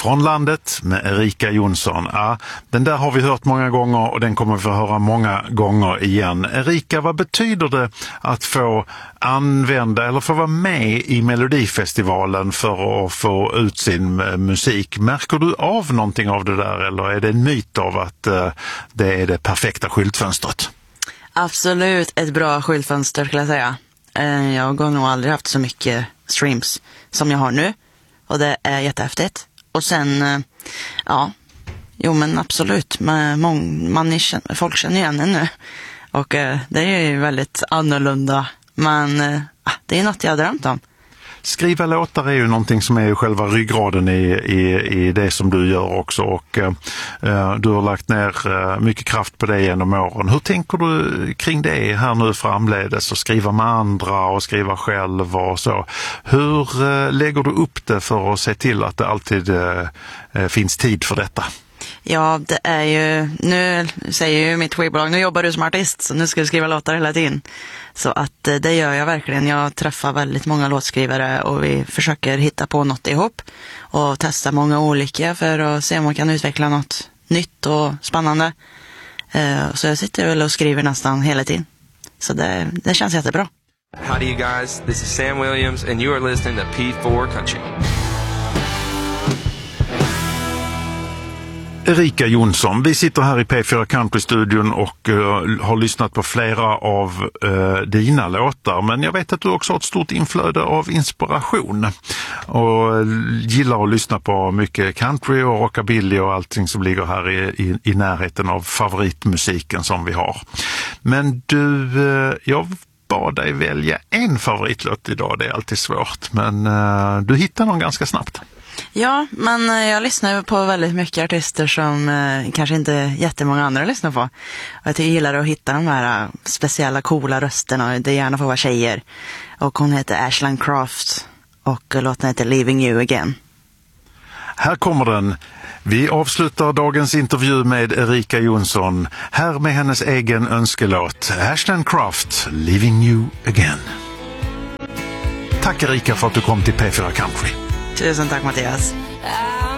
Från landet med Erika Jonsson. Ja, den där har vi hört många gånger och den kommer vi få höra många gånger igen. Erika, vad betyder det att få använda eller få vara med i Melodifestivalen för att få ut sin musik? Märker du av någonting av det där eller är det en myt av att det är det perfekta skyltfönstret? Absolut ett bra skyltfönster skulle jag säga. Jag har nog aldrig haft så mycket streams som jag har nu. Och det är jättehäftigt. Och sen, men absolut. Folk känner igen det nu. Och det är ju väldigt annorlunda. Men det är något jag har drömt om. Skriva låtar är ju någonting som är själva ryggraden i det som du gör också och du har lagt ner mycket kraft på det genom åren. Hur tänker du kring det här nu framledes och skriva med andra och skriva själv och så? Hur lägger du upp det för att se till att det alltid finns tid för detta? Ja, det är ju, nu säger ju mitt skivbolag, nu jobbar du som artist så nu ska du skriva låtar hela tiden. Så att det gör jag verkligen. Jag träffar väldigt många låtskrivare och vi försöker hitta på något ihop och testa många olika för att se om man kan utveckla något nytt och spännande. Så jag sitter väl och skriver nästan hela tiden. Så det känns jättebra. Howdy you guys, this is Sam Williams and you are listening to P4 Country. Erika Jonsson, vi sitter här i P4 Country-studion och har lyssnat på flera av dina låtar. Men jag vet att du också har ett stort inflöde av inspiration och gillar att lyssna på mycket country och rockabilly och allting som ligger här i närheten av favoritmusiken som vi har. Men du, jag bad dig välja en favoritlåt idag, det är alltid svårt. Men du hittar någon ganska snabbt. Ja, men jag lyssnar på väldigt mycket artister som kanske inte jättemånga andra lyssnar på. Och jag gillar att hitta de här speciella coola rösterna. Det gärna får vara tjejer. Och hon heter Ashland Craft och låten heter Leaving You Again. Här kommer den. Vi avslutar dagens intervju med Erika Jonsson. Här med hennes egen önskelåt. Ashland Craft, Leaving You Again. Tack Erika för att du kom till P4 Country. Tusen tack Mattias.